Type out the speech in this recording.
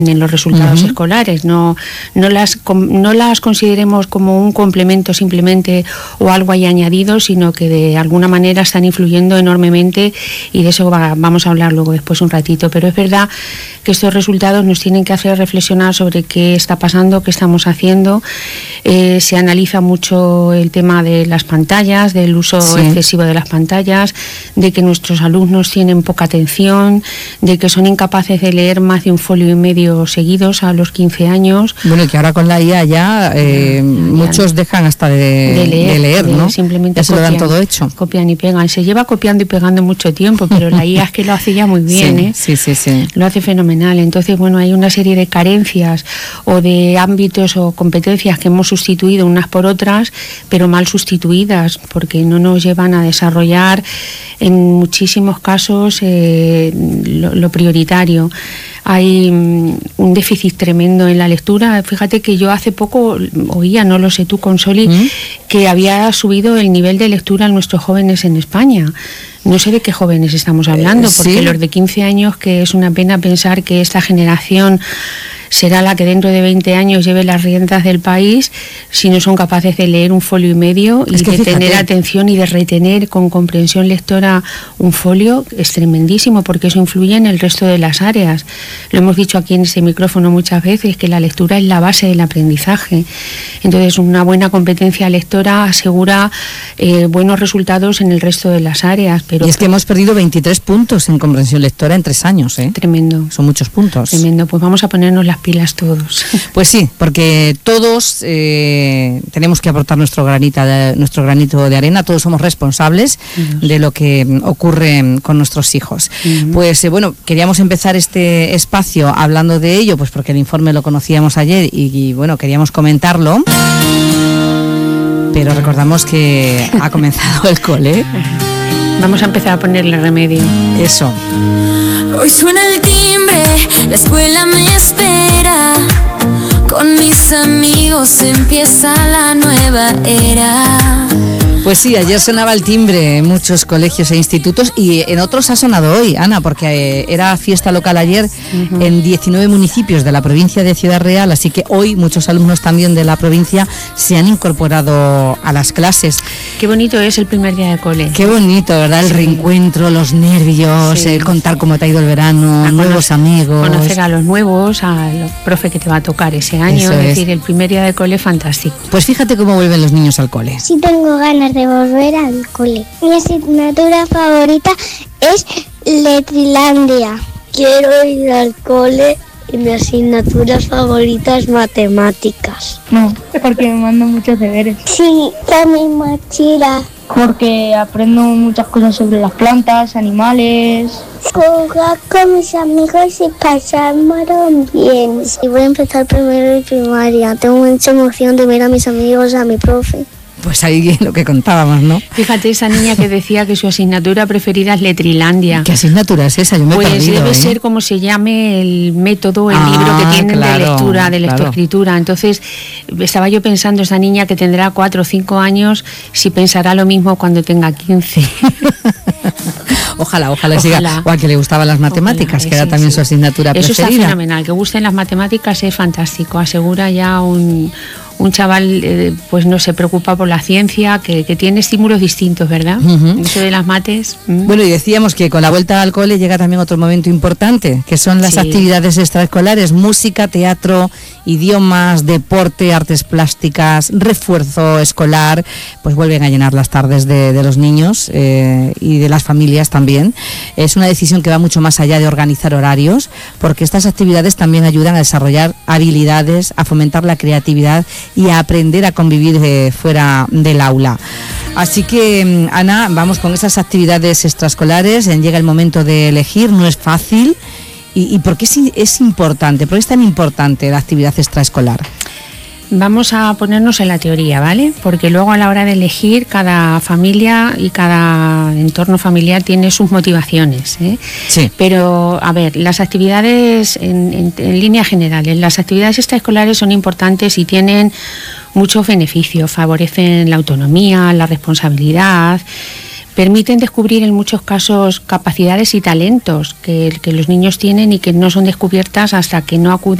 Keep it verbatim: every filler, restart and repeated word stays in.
en los resultados uh-huh. escolares, no, no, las, no las consideremos como un complemento simplemente o algo ahí añadido, sino que de alguna manera están influyendo enormemente, y de eso va, vamos a hablar luego después un ratito. Pero es verdad que estos resultados nos tienen que hacer reflexionar sobre qué está pasando, qué estamos haciendo. Eh, se analiza mucho el tema de las pantallas, del uso sí. excesivo de las pantallas, de que nuestros alumnos tienen poca atención, de que son incapaces de leer más de un folio y medio seguidos a los quince años. Bueno, y que ahora con la I A ya, eh, ya muchos dejan hasta de, de leer, de leer ¿no? Simplemente ya se copian, lo dan todo hecho. Copian y pegan. Se lleva copiando y pegando mucho tiempo, pero la I A es que lo hace ya muy bien, sí, ¿eh? Sí, sí, sí. Lo hace fenomenal. Entonces, bueno, hay una serie de carencias o de ámbitos o competencias que hemos sustituido unas por otras, pero mal sustituidas, porque no nos llevan a desarrollar en muchísimos casos eh, lo, lo prioritario. Hay um, un déficit tremendo en la lectura. Fíjate que yo hace poco oía, no lo sé tú, Consoli, ¿Mm? que había subido el nivel de lectura en nuestros jóvenes en España. No sé de qué jóvenes estamos hablando, eh, porque ¿sí? los de quince años, que es una pena pensar que esta generación será la que dentro de veinte años lleve las riendas del país, si no son capaces de leer un folio y medio y de fíjate. tener atención y de retener con comprensión lectora un folio, es tremendísimo, porque eso influye en el resto de las áreas. Lo hemos dicho aquí en este micrófono muchas veces, que la lectura es la base del aprendizaje. Entonces, una buena competencia lectora asegura eh, buenos resultados en el resto de las áreas. Pero y es que hemos perdido veintitrés puntos en comprensión lectora en tres años, ¿eh? Tremendo. Son muchos puntos. Tremendo. Pues vamos a ponernos las pilas todos. Pues sí, porque todos eh, tenemos que aportar nuestro granito, de, nuestro granito de arena, todos somos responsables uh-huh. de lo que ocurre con nuestros hijos. Uh-huh. Pues eh, bueno, queríamos empezar este espacio hablando de ello, pues porque el informe lo conocíamos ayer y, y bueno, queríamos comentarlo, pero recordamos que ha comenzado el cole. Vamos a empezar a ponerle remedio. Eso. Hoy suena el timbre, la escuela me espera. Con mis amigos empieza la nueva era. Pues sí, ayer sonaba el timbre en muchos colegios e institutos y en otros ha sonado hoy, Ana, porque era fiesta local ayer uh-huh. en diecinueve municipios de la provincia de Ciudad Real, así que hoy muchos alumnos también de la provincia se han incorporado a las clases. Qué bonito es el primer día de cole. Qué bonito, ¿verdad? El sí. reencuentro, los nervios, sí. el contar cómo te ha ido el verano, a nuevos conocer, amigos. Conocer a los nuevos, al profe que te va a tocar ese año, es. es decir, el primer día de cole fantástico. Pues fíjate cómo vuelven los niños al cole. Sí tengo ganas de volver al cole. Mi asignatura favorita es Letrilandia. Quiero ir al cole y mi asignatura favorita es matemáticas. No, porque me mandan muchos deberes. Sí, la misma chira. Porque aprendo muchas cosas sobre las plantas, animales. Jugar con mis amigos y pasármelo bien. Y voy a empezar primero de primaria. Tengo mucha emoción de ver a mis amigos, a mi profe. Pues ahí lo que contábamos, ¿no? Fíjate, esa niña que decía que su asignatura preferida es Letrilandia. ¿Qué asignatura es esa? Yo me he pues perdido, debe ¿eh? ser como se llame el método, el ah, libro que tienen claro, de lectura, de claro. lectoescritura. Entonces, estaba yo pensando, esa niña que tendrá cuatro o cinco años, si pensará lo mismo cuando tenga quince. Ojalá, ojalá, ojalá siga. O a que le gustaban las matemáticas, ojalá, que era sí, también sí. su asignatura Eso preferida. Eso está fenomenal, que gusten las matemáticas es fantástico, asegura ya un... un chaval eh, pues no se preocupa por la ciencia, que, que tiene estímulos distintos, ¿verdad? Uh-huh. Eso de las mates. Mm. Bueno, y decíamos que con la vuelta al cole llega también otro momento importante, que son las sí. actividades extraescolares, música, teatro, idiomas, deporte, artes plásticas, refuerzo escolar, pues vuelven a llenar las tardes de, de los niños eh, y de las familias también. Es una decisión que va mucho más allá de organizar horarios, porque estas actividades también ayudan a desarrollar habilidades, a fomentar la creatividad y a aprender a convivir de, fuera del aula. Así que, Ana, vamos con esas actividades extraescolares. Llega el momento de elegir, no es fácil. ¿Y, y por qué es, es importante? ¿Por qué es tan importante la actividad extraescolar? Vamos a ponernos en la teoría, ¿vale? Porque luego a la hora de elegir, cada familia y cada entorno familiar tiene sus motivaciones, ¿eh? Sí. Pero, a ver, las actividades, en, en, en líneas generales, las actividades extraescolares son importantes y tienen muchos beneficios, favorecen la autonomía, la responsabilidad, permiten descubrir en muchos casos capacidades y talentos que, que los niños tienen y que no son descubiertas hasta que no acuden